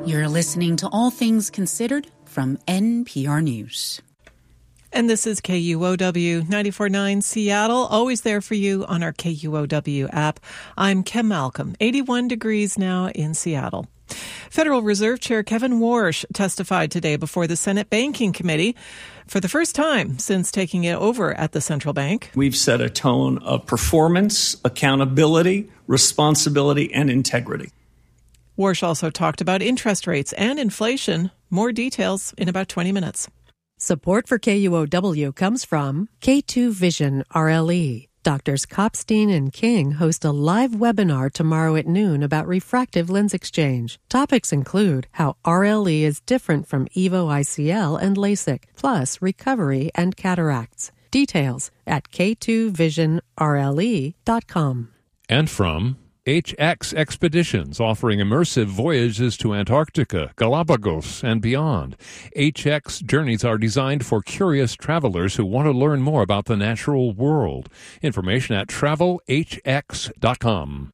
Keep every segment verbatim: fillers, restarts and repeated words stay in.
You're listening to All Things Considered from N P R News. And this is K U O W ninety-four point nine Seattle, always there for you on our K U O W app. I'm Kim Malcolm, eighty-one degrees now in Seattle. Federal Reserve Chair Kevin Warsh testified today before the Senate Banking Committee for the first time since taking it over at the central bank. We've set a tone of performance, accountability, responsibility, and integrity. Warsh also talked about interest rates and inflation. More details in about twenty minutes. Support for K U O W comes from K two Vision R L E. Doctors Kopstein and King host a live webinar tomorrow at noon about refractive lens exchange. Topics include how R L E is different from EVO I C L and LASIK, plus recovery and cataracts. Details at K two vision R L E dot com. And from H X Expeditions, offering immersive voyages to Antarctica, Galapagos, and beyond. H X journeys are designed for curious travelers who want to learn more about the natural world. Information at travel h x dot com.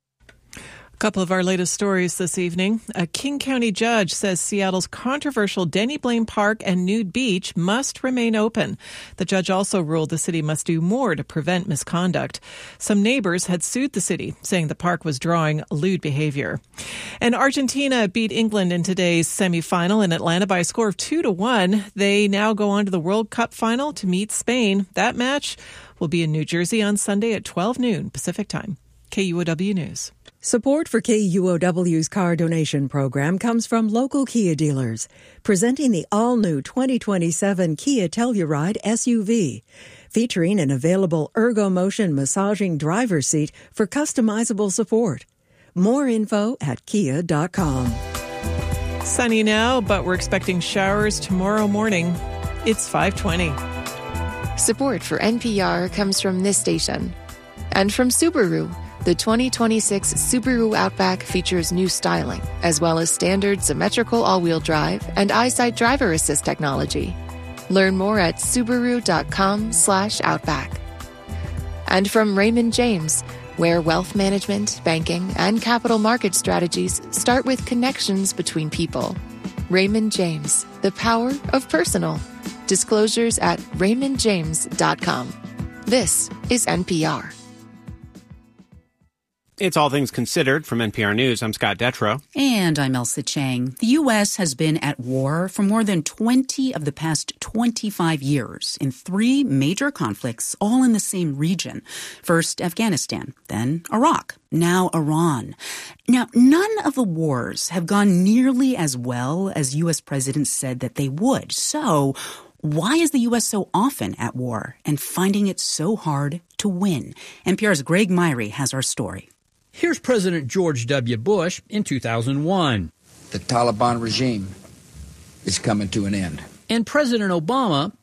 A couple of our latest stories this evening. A King County judge says Seattle's controversial Denny Blaine Park and nude beach must remain open. The judge also ruled the city must do more to prevent misconduct. Some neighbors had sued the city, saying the park was drawing lewd behavior. And Argentina beat England in today's semifinal in Atlanta by a score of two to one. They now go on to the World Cup final to meet Spain. That match will be in New Jersey on Sunday at twelve noon Pacific time. K U O W News. Support for K U O W's car donation program comes from local Kia dealers, presenting the all-new twenty twenty-seven Kia Telluride S U V, featuring an available ErgoMotion massaging driver's seat for customizable support. More info at kia dot com. Sunny now, but we're expecting showers tomorrow morning. It's five twenty. Support for N P R comes from this station and from Subaru. The twenty twenty-six Subaru Outback features new styling, as well as standard symmetrical all-wheel drive and EyeSight driver assist technology. Learn more at Subaru.com slash Outback. And from Raymond James, where wealth management, banking, and capital market strategies start with connections between people. Raymond James, the power of personal. Disclosures at raymond james dot com. This is N P R. It's All Things Considered from N P R News. I'm Scott Detrow. And I'm Elsa Chang. The U S has been at war for more than twenty of the past twenty-five years in three major conflicts, all in the same region. First, Afghanistan, then Iraq, now Iran. Now, none of the wars have gone nearly as well as U S presidents said that they would. So, why is the U S so often at war and finding it so hard to win? N P R's Greg Myrie has our story. Here's President George W. Bush in two thousand one. The Taliban regime is coming to an end. And President Obama